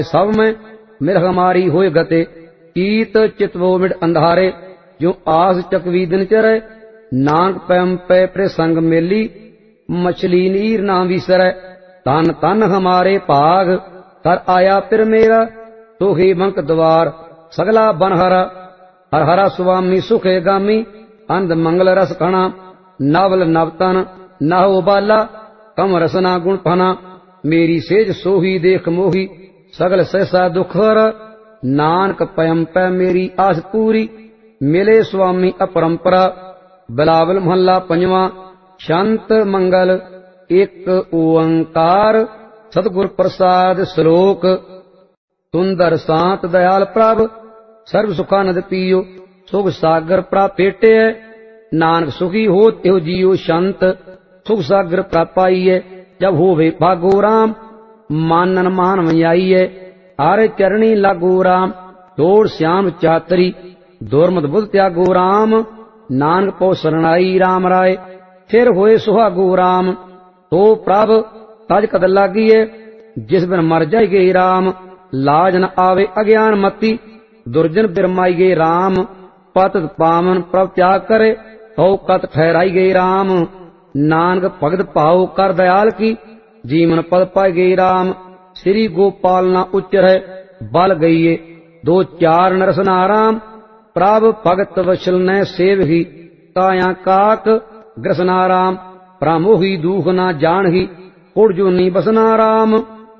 सब में मिल हमारी होए गते। कीत चितवो मिट अंधारे जो आस चकवी दिन चरे। नानक पैम पै प्रसंग मेली मछली नीर ना विसरै। तन तन हमारे भाग कर आया फिर मेरा। तो ही मंक द्वार सगला बनहरा। हर हरा स्वामी सुखे गामी अंध मंगल रस खणा। नवल नवतन नहो बाला कम रसना गुण फना। मेरी सेज सोही देख मोही सगल सहसा दुख हर। नानक पयम पै मेरी आस पूरी मिले स्वामी अपरंपरा। बिलावल महला पंजवा। शांत मंगल एक ओंकार सतगुर प्रसाद श्लोक। सुंदर शांत दयाल प्रभ सर्व सुखानंद पियो। सुख सागर प्राप भेटे। नानक सुखी होत एहो जियो शांत सुख सागर प्राप पाइए। जब होवे भागो राम मानन मान वैयाइए। आरे चरणी लागो राम छोड़ श्याम चातरी। दुर्मत बुध त्यागो राम नानक पौ शरणाई। राम राय फिर होए सुहागो राम तो प्रभ तज कद लागिए। जिस बिन मर जाएगे राम लाज न आवे अज्ञान मती। दुर्जन बिरमाई गए राम पतत पावन प्रभ त्याग करे। तो कत ठहराई गए राम नानक भगत भाव कर दयाल की। जीवन पद पाए गए राम श्री गोपाल ना उच्चर बल गईए। दो चार नरस नाराम प्रभ भगत वशल न सेव ही। काया काक ग्रसनाराम प्रमोही दुख ना जान ही। कुड़ जो नी बसना राम।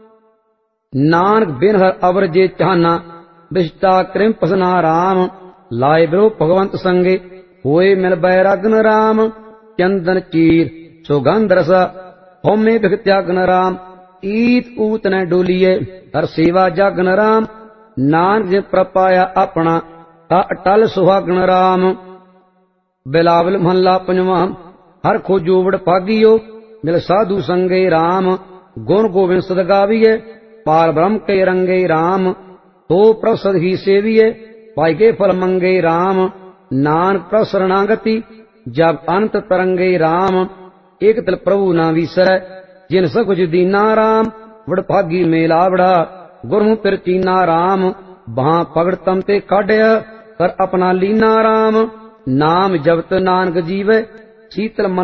नानक बिन हर अवर जे चाहना विष्टा कृम पसना राम। लाए बिरो भगवंत संगे होए मिल बैरागन राम। चंदन चीर सुगंध रसा होमे भिख त्यागन राम। ईत ऊत न डोलिए हर सेवा जागन राम। नानक जिन प्रपाया अपना ता अटल सुहागन राम। बिलावल महला पंजवा। हर खोजोवड़ पागियो मिल साधु संगे राम। गुण गोविंद सद गाविए पार ब्रह्म के रंगे राम। तो प्रसद ही सेविए पाई के फल मंगे राम। नानक प्रभ शरणागति जब अनंत तरंगे राम। एक दिल प्रभु ना विसरै जिन सब कुछ दीना राम। वड़ भागी मेला बड़ा गुरमु पिर चीना राम। बहां पगड़ तम ते काढ़िया कर अपना लीना राम। नाम जपत नानक जीवे शीतल मन